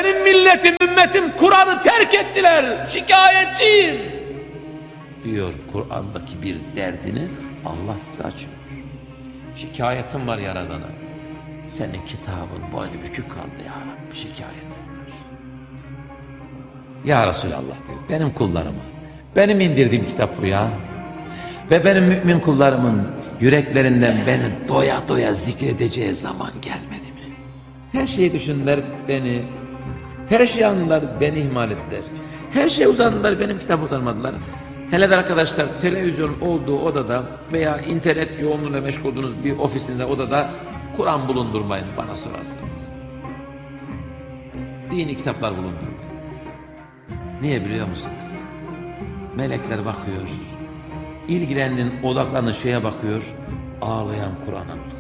Benim milletim, ümmetim Kur'an'ı terk ettiler. Şikayetçiyim diyor. Kur'an'daki bir derdini Allah size açıyor. Şikayetim var Yaradan'a. Senin kitabın boynu bükük kaldı ya Rabbi, şikayetim var. Ya Resulallah diyor, benim kullarıma, benim indirdiğim kitap bu ya. Ve benim mümin kullarımın yüreklerinden beni doya doya zikredeceği zaman gelmedi mi? Her şeyi düşündüler beni, her şeyi andılar beni ihmal ettiler. Her şeye uzandılar, benim kitabı uzanmadılar. Hele de arkadaşlar, televizyon olduğu odada veya internet yoğunluğuyla meşgul olduğunuz bir ofisinde, odada Kur'an bulundurmayın bana sorarsanız. Dini kitaplar bulundurmayın. Niye biliyor musunuz? Melekler bakıyor, ilgilenin, odaklanın şeye bakıyor, ağlayan Kur'an'a.